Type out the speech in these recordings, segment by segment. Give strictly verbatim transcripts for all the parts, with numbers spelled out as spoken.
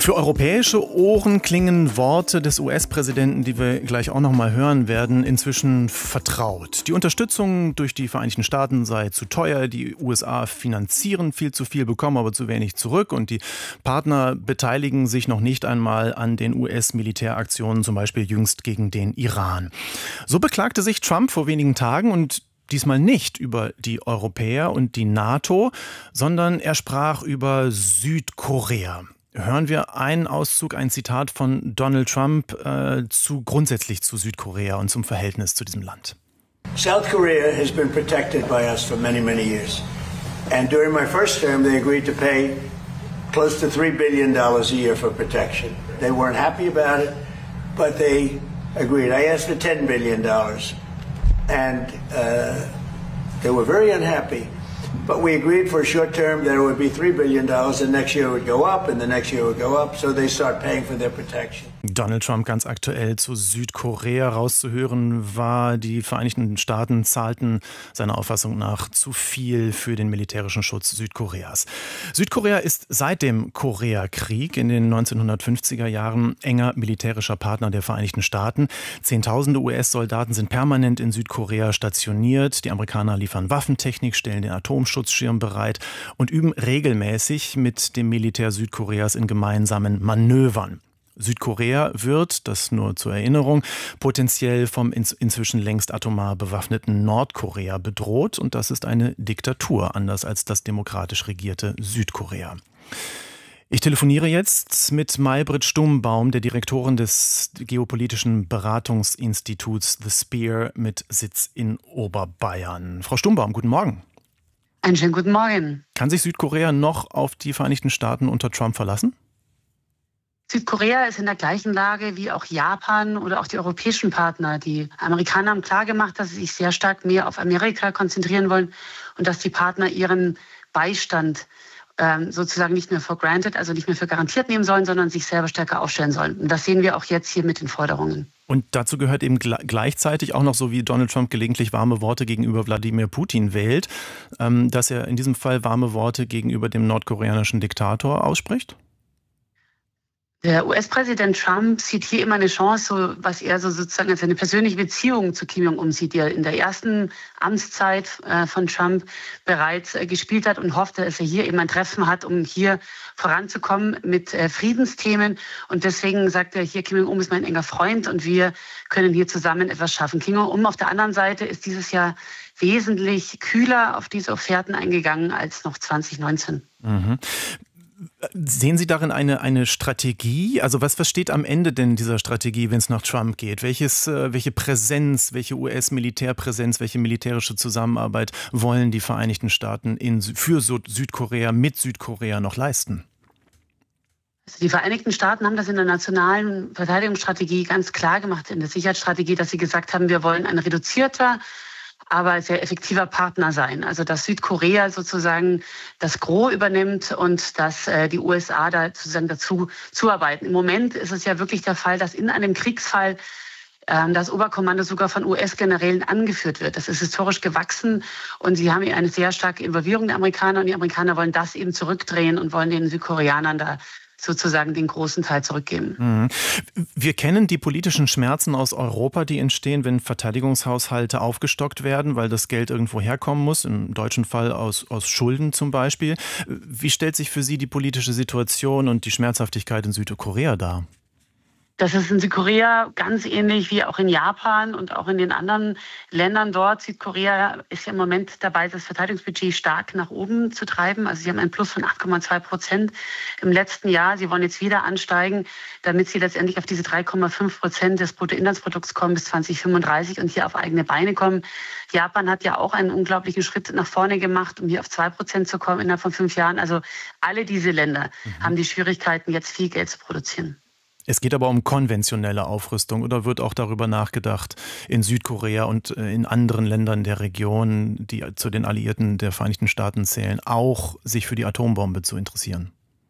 Für europäische Ohren klingen Worte des U S-Präsidenten, die wir gleich auch noch mal hören werden, inzwischen vertraut. Die Unterstützung durch die Vereinigten Staaten sei zu teuer, die U S A finanzieren viel zu viel, bekommen aber zu wenig zurück und die Partner beteiligen sich noch nicht einmal an den U S-Militäraktionen, zum Beispiel jüngst gegen den Iran. So beklagte sich Trump vor wenigen Tagen und diesmal nicht über die Europäer und die NATO, sondern er sprach über Südkorea. Hören wir einen Auszug, ein Zitat von Donald Trump äh, zu grundsätzlich zu Südkorea und zum Verhältnis zu diesem Land. South Korea has been protected by us for many, many years. And during my first term, they agreed to pay close to three billion dollars a year for protection. They weren't happy about it, but they agreed. I asked for ten billion dollars, and uh, they were very unhappy. But we agreed for a short term that it would be three billion dollars, and next year it would go up, and the next year it would go up, so they start paying for their protection. Donald Trump ganz aktuell zu Südkorea rauszuhören war, die Vereinigten Staaten zahlten seiner Auffassung nach zu viel für den militärischen Schutz Südkoreas. Südkorea ist seit dem Koreakrieg in den neunzehnhundertfünfziger Jahren enger militärischer Partner der Vereinigten Staaten. Zehntausende U S-Soldaten sind permanent in Südkorea stationiert. Die Amerikaner liefern Waffentechnik, stellen den Atomschutzschirm bereit und üben regelmäßig mit dem Militär Südkoreas in gemeinsamen Manövern. Südkorea wird, das nur zur Erinnerung, potenziell vom inzwischen längst atomar bewaffneten Nordkorea bedroht. Und das ist eine Diktatur, anders als das demokratisch regierte Südkorea. Ich telefoniere jetzt mit Maybrit Stumbaum, der Direktorin des geopolitischen Beratungsinstituts The Spear mit Sitz in Oberbayern. Frau Stumbaum, guten Morgen. Einen schönen guten Morgen. Kann sich Südkorea noch auf die Vereinigten Staaten unter Trump verlassen? Südkorea ist in der gleichen Lage wie auch Japan oder auch die europäischen Partner. Die Amerikaner haben klargemacht, dass sie sich sehr stark mehr auf Amerika konzentrieren wollen und dass die Partner ihren Beistand ähm, sozusagen nicht mehr for granted, also nicht mehr für garantiert nehmen sollen, sondern sich selber stärker aufstellen sollen. Und das sehen wir auch jetzt hier mit den Forderungen. Und dazu gehört eben gleichzeitig auch noch, so wie Donald Trump gelegentlich warme Worte gegenüber Wladimir Putin wählt, ähm, dass er in diesem Fall warme Worte gegenüber dem nordkoreanischen Diktator ausspricht? Der U S-Präsident Trump sieht hier immer eine Chance, so, was er so sozusagen als eine persönliche Beziehung zu Kim Jong-un sieht, die er in der ersten Amtszeit äh, von Trump bereits äh, gespielt hat und hoffte, dass er hier eben ein Treffen hat, um hier voranzukommen mit äh, Friedensthemen. Und deswegen sagt er hier, Kim Jong-un ist mein enger Freund und wir können hier zusammen etwas schaffen. Kim Jong-un auf der anderen Seite ist dieses Jahr wesentlich kühler auf diese Offerten eingegangen als noch zwanzig neunzehn. Mhm. Sehen Sie darin eine, eine Strategie? Also was, was steht am Ende denn dieser Strategie, wenn es nach Trump geht? Welches, welche Präsenz, welche U S-Militärpräsenz, welche militärische Zusammenarbeit wollen die Vereinigten Staaten in, für Südkorea, mit Südkorea noch leisten? Also die Vereinigten Staaten haben das in der nationalen Verteidigungsstrategie ganz klar gemacht, in der Sicherheitsstrategie, dass sie gesagt haben, wir wollen ein reduzierter, aber sehr effektiver Partner sein. Also dass Südkorea sozusagen das Gros übernimmt und dass äh, die U S A da sozusagen dazu zuarbeiten. Im Moment ist es ja wirklich der Fall, dass in einem Kriegsfall ähm, das Oberkommando sogar von U S-Generälen angeführt wird. Das ist historisch gewachsen und sie haben hier eine sehr starke Involvierung der Amerikaner und die Amerikaner wollen das eben zurückdrehen und wollen den Südkoreanern da sozusagen den großen Teil zurückgeben. Wir kennen die politischen Schmerzen aus Europa, die entstehen, wenn Verteidigungshaushalte aufgestockt werden, weil das Geld irgendwo herkommen muss, im deutschen Fall aus, aus Schulden zum Beispiel. Wie stellt sich für Sie die politische Situation und die Schmerzhaftigkeit in Südkorea dar? Das ist in Südkorea ganz ähnlich wie auch in Japan und auch in den anderen Ländern dort. Südkorea ist ja im Moment dabei, das Verteidigungsbudget stark nach oben zu treiben. Also sie haben einen Plus von acht Komma zwei Prozent im letzten Jahr. Sie wollen jetzt wieder ansteigen, damit sie letztendlich auf diese drei Komma fünf Prozent des Bruttoinlandsprodukts kommen bis zwanzig fünfunddreißig und hier auf eigene Beine kommen. Japan hat ja auch einen unglaublichen Schritt nach vorne gemacht, um hier auf zwei Prozent zu kommen innerhalb von fünf Jahren. Also alle diese Länder mhm. haben die Schwierigkeiten, jetzt viel Geld zu produzieren. Es geht aber um konventionelle Aufrüstung oder wird auch darüber nachgedacht, in Südkorea und in anderen Ländern der Region, die zu den Alliierten der Vereinigten Staaten zählen, auch sich für die Atombombe zu interessieren?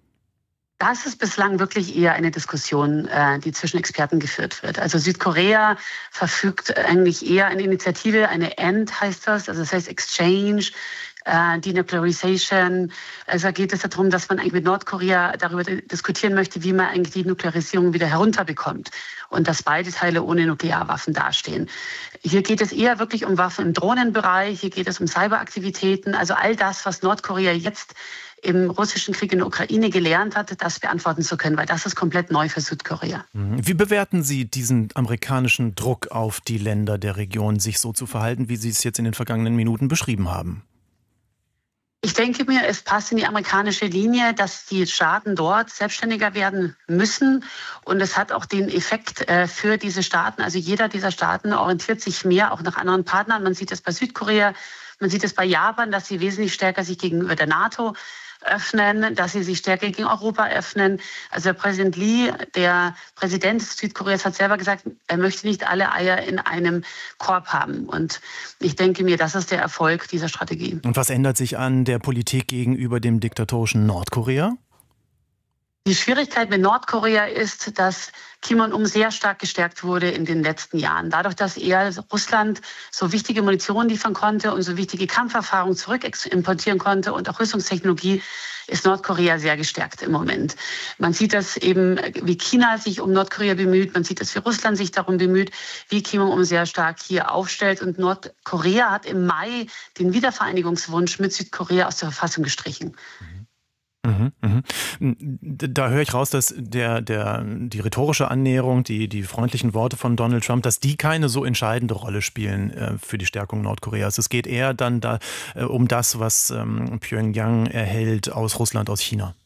Das ist bislang wirklich eher eine Diskussion, die zwischen Experten geführt wird. Also Südkorea verfügt eigentlich eher eine Initiative, eine E N D heißt das, also das heißt Exchange äh, Denuclearization. Also geht es darum, dass man eigentlich mit Nordkorea darüber diskutieren möchte, wie man eigentlich die Nuklearisierung wieder herunterbekommt und dass beide Teile ohne Nuklearwaffen dastehen. Hier geht es eher wirklich um Waffen im Drohnenbereich, hier geht es um Cyberaktivitäten, also all das, was Nordkorea jetzt im russischen Krieg in der Ukraine gelernt hat, das beantworten zu können, weil das ist komplett neu für Südkorea. Wie bewerten Sie diesen amerikanischen Druck auf die Länder der Region, sich so zu verhalten, wie Sie es jetzt in den vergangenen Minuten beschrieben haben? Ich denke mir, es passt in die amerikanische Linie, dass die Staaten dort selbstständiger werden müssen. Und es hat auch den Effekt äh, für diese Staaten. Also jeder dieser Staaten orientiert sich mehr auch nach anderen Partnern. Man sieht es bei Südkorea, man sieht es bei Japan, dass sie wesentlich stärker sich gegenüber der NATO öffnen, dass sie sich stärker gegen Europa öffnen. Also der Präsident Lee, der Präsident Südkoreas, hat selber gesagt, er möchte nicht alle Eier in einem Korb haben. Und ich denke mir, das ist der Erfolg dieser Strategie. Und was ändert sich an der Politik gegenüber dem diktatorischen Nordkorea? Die Schwierigkeit mit Nordkorea ist, dass Kim Jong-un sehr stark gestärkt wurde in den letzten Jahren. Dadurch, dass er Russland so wichtige Munition liefern konnte und so wichtige Kampferfahrung zurück importieren konnte und auch Rüstungstechnologie, ist Nordkorea sehr gestärkt im Moment. Man sieht das eben, wie China sich um Nordkorea bemüht. Man sieht das, wie Russland sich darum bemüht, wie Kim Jong-un sehr stark hier aufstellt. Und Nordkorea hat im Mai den Wiedervereinigungswunsch mit Südkorea aus der Verfassung gestrichen. Mhm, mhm. Da höre ich raus, dass der, der, die rhetorische Annäherung, die, die freundlichen Worte von Donald Trump, dass die keine so entscheidende Rolle spielen äh, für die Stärkung Nordkoreas. Es geht eher dann da, äh, um das, was ähm, Pyongyang erhält aus Russland, aus China.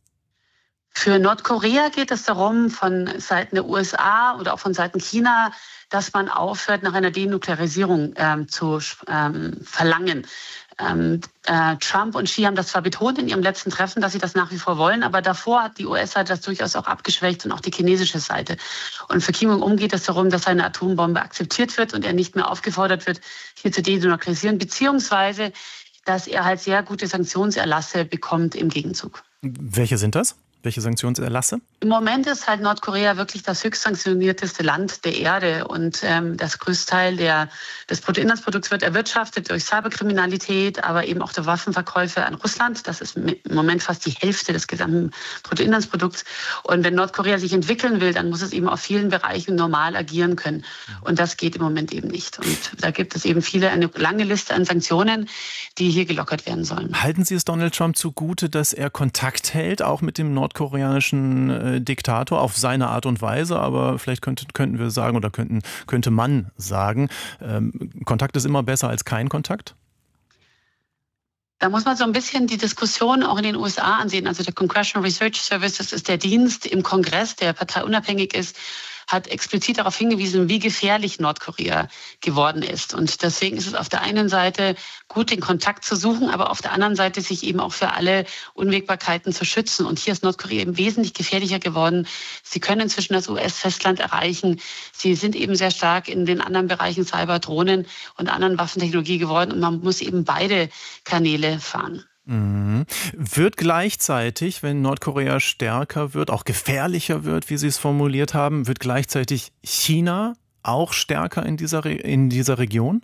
Für Nordkorea geht es darum, von Seiten der U S A oder auch von Seiten China, dass man aufhört, nach einer Denuklearisierung ähm, zu ähm, verlangen. Ähm, äh, Trump und Xi haben das zwar betont in ihrem letzten Treffen, dass sie das nach wie vor wollen, aber davor hat die U S-Seite das durchaus auch abgeschwächt und auch die chinesische Seite. Und für Kim Jong-un geht es darum, dass seine Atombombe akzeptiert wird und er nicht mehr aufgefordert wird, hier zu denuklearisieren, beziehungsweise dass er halt sehr gute Sanktionserlasse bekommt im Gegenzug. Welche sind das? Welche Sanktionserlasse? Im Moment ist halt Nordkorea wirklich das höchst sanktionierteste Land der Erde und ähm, das größte Teil der, des Bruttoinlandsprodukts wird erwirtschaftet durch Cyberkriminalität, aber eben auch der Waffenverkäufe an Russland. Das ist im Moment fast die Hälfte des gesamten Bruttoinlandsprodukts. Und wenn Nordkorea sich entwickeln will, dann muss es eben auf vielen Bereichen normal agieren können. Und das geht im Moment eben nicht. Und da gibt es eben viele, eine lange Liste an Sanktionen, die hier gelockert werden sollen. Halten Sie es Donald Trump zugute, dass er Kontakt hält, auch mit dem nordkoreanischen äh, Diktator auf seine Art und Weise, aber vielleicht könnte, könnten wir sagen oder könnten, könnte man sagen, ähm, Kontakt ist immer besser als kein Kontakt? Da muss man so ein bisschen die Diskussion auch in den U S A ansehen. Also der Congressional Research Service, das ist der Dienst im Kongress, der parteiunabhängig ist, hat explizit darauf hingewiesen, wie gefährlich Nordkorea geworden ist. Und deswegen ist es auf der einen Seite gut, den Kontakt zu suchen, aber auf der anderen Seite sich eben auch für alle Unwägbarkeiten zu schützen. Und hier ist Nordkorea eben wesentlich gefährlicher geworden. Sie können inzwischen das U S-Festland erreichen. Sie sind eben sehr stark in den anderen Bereichen Cyber, Drohnen und anderen Waffentechnologie geworden. Und man muss eben beide Kanäle fahren. Mhm. Wird gleichzeitig, wenn Nordkorea stärker wird, auch gefährlicher wird, wie Sie es formuliert haben, wird gleichzeitig China auch stärker in dieser, Re- in dieser Region?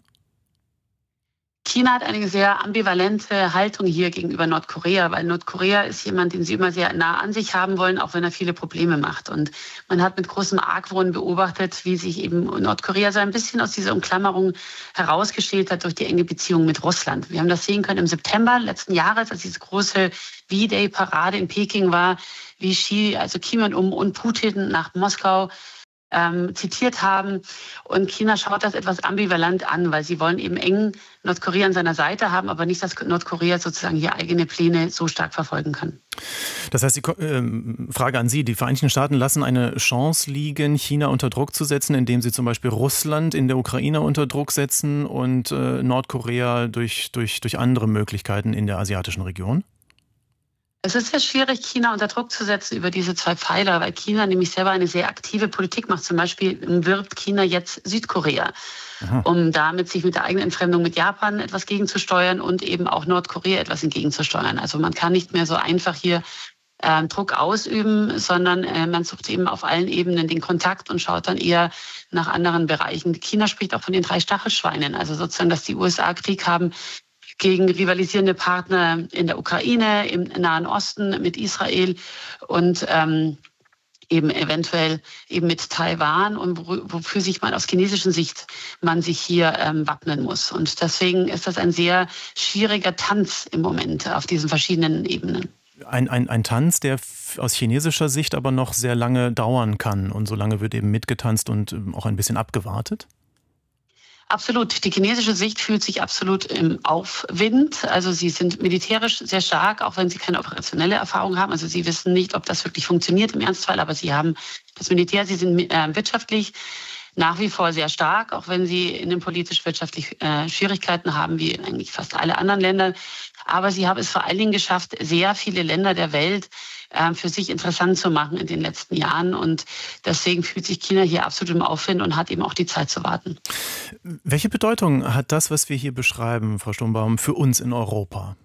China hat eine sehr ambivalente Haltung hier gegenüber Nordkorea, weil Nordkorea ist jemand, den sie immer sehr nah an sich haben wollen, auch wenn er viele Probleme macht. Und man hat mit großem Argwohn beobachtet, wie sich eben Nordkorea so ein bisschen aus dieser Umklammerung herausgestellt hat durch die enge Beziehung mit Russland. Wir haben das sehen können im September letzten Jahres, als diese große V-Day-Parade in Peking war, wie Xi, also Kim Jong-un und Putin nach Moskau Ähm, zitiert haben. Und China schaut das etwas ambivalent an, weil sie wollen eben eng Nordkorea an seiner Seite haben, aber nicht, dass Nordkorea sozusagen hier eigene Pläne so stark verfolgen kann. Das heißt, die äh, Frage an Sie, die Vereinigten Staaten lassen eine Chance liegen, China unter Druck zu setzen, indem sie zum Beispiel Russland in der Ukraine unter Druck setzen und äh, Nordkorea durch, durch, durch andere Möglichkeiten in der asiatischen Region? Es ist sehr schwierig, China unter Druck zu setzen über diese zwei Pfeiler, weil China nämlich selber eine sehr aktive Politik macht. Zum Beispiel wirbt China jetzt Südkorea, Aha. um damit sich mit der eigenen Entfremdung mit Japan etwas gegenzusteuern und eben auch Nordkorea etwas entgegenzusteuern. Also man kann nicht mehr so einfach hier äh, Druck ausüben, sondern äh, man sucht eben auf allen Ebenen den Kontakt und schaut dann eher nach anderen Bereichen. China spricht auch von den drei Stachelschweinen, also sozusagen, dass die U S A Krieg haben gegen rivalisierende Partner in der Ukraine, im Nahen Osten, mit Israel und ähm, eben eventuell eben mit Taiwan und wofür sich man aus chinesischer Sicht man sich hier ähm, wappnen muss. Und deswegen ist das ein sehr schwieriger Tanz im Moment auf diesen verschiedenen Ebenen. Ein, ein, ein Tanz, der aus chinesischer Sicht aber noch sehr lange dauern kann und so lange wird eben mitgetanzt und auch ein bisschen abgewartet? Absolut. Die chinesische Sicht fühlt sich absolut im Aufwind. Also sie sind militärisch sehr stark, auch wenn sie keine operationelle Erfahrung haben. Also sie wissen nicht, ob das wirklich funktioniert im Ernstfall, aber sie haben das Militär, sie sind äh, wirtschaftlich nach wie vor sehr stark, auch wenn sie in den politisch-wirtschaftlich äh, Schwierigkeiten haben, wie eigentlich fast alle anderen Länder. Aber sie haben es vor allen Dingen geschafft, sehr viele Länder der Welt äh, für sich interessant zu machen in den letzten Jahren. Und deswegen fühlt sich China hier absolut im Aufwind und hat eben auch die Zeit zu warten. Welche Bedeutung hat das, was wir hier beschreiben, Frau Stumbaum, für uns in Europa?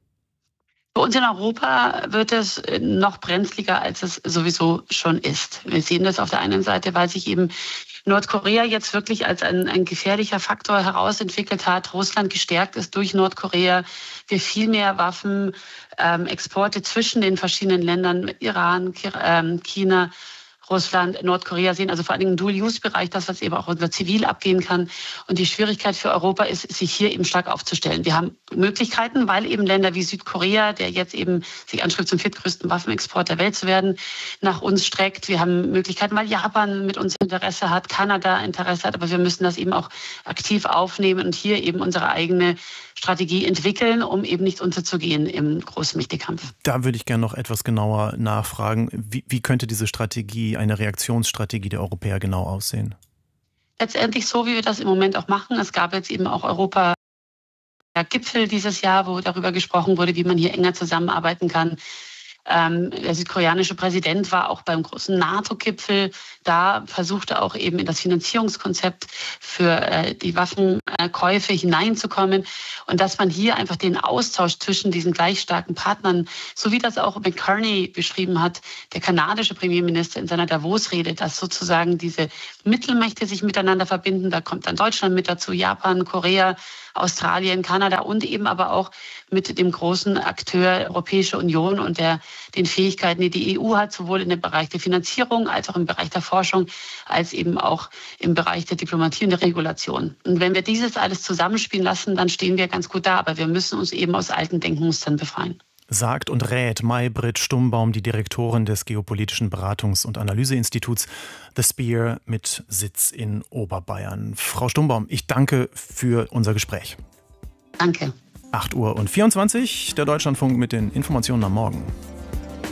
Für uns in Europa wird es noch brenzliger, als es sowieso schon ist. Wir sehen das auf der einen Seite, weil sich eben Nordkorea jetzt wirklich als ein, ein gefährlicher Faktor herausentwickelt hat. Russland gestärkt ist durch Nordkorea. Wir viel mehr Waffenexporte ähm, zwischen den verschiedenen Ländern, Iran, China, Russland, Nordkorea sehen, also vor allem im Dual-Use-Bereich, das, was eben auch unser Zivil abgehen kann. Und die Schwierigkeit für Europa ist, sich hier eben stark aufzustellen. Wir haben Möglichkeiten, weil eben Länder wie Südkorea, der jetzt eben sich anstrebt, zum viertgrößten Waffenexport der Welt zu werden, nach uns streckt. Wir haben Möglichkeiten, weil Japan mit uns Interesse hat, Kanada Interesse hat, aber wir müssen das eben auch aktiv aufnehmen und hier eben unsere eigene Strategie entwickeln, um eben nicht unterzugehen im Großmächtekampf. Da würde ich gerne noch etwas genauer nachfragen. Wie, wie könnte diese Strategie, eine Reaktionsstrategie der Europäer genau aussehen? Letztendlich so, wie wir das im Moment auch machen. Es gab jetzt eben auch Europa Gipfel dieses Jahr, wo darüber gesprochen wurde, wie man hier enger zusammenarbeiten kann. Ähm, der südkoreanische Präsident war auch beim großen NATO-Gipfel. Da versuchte auch eben in das Finanzierungskonzept für äh, die Waffenkäufe hineinzukommen. Und dass man hier einfach den Austausch zwischen diesen gleich starken Partnern, so wie das auch McCartney beschrieben hat, der kanadische Premierminister in seiner Davos-Rede, dass sozusagen diese Mittelmächte sich miteinander verbinden. Da kommt dann Deutschland mit dazu, Japan, Korea, Australien, Kanada und eben aber auch mit dem großen Akteur Europäische Union und der, den Fähigkeiten, die die E U hat, sowohl in dem Bereich der Finanzierung als auch im Bereich der Forschung, als eben auch im Bereich der Diplomatie und der Regulation. Und wenn wir dieses alles zusammenspielen lassen, dann stehen wir ganz gut da. Aber wir müssen uns eben aus alten Denkmustern befreien. Sagt und rät May-Britt Stumbaum, die Direktorin des Geopolitischen Beratungs- und Analyseinstituts The Spear mit Sitz in Oberbayern. Frau Stumbaum, ich danke für unser Gespräch. Danke. acht Uhr und vierundzwanzig, der Deutschlandfunk mit den Informationen am Morgen.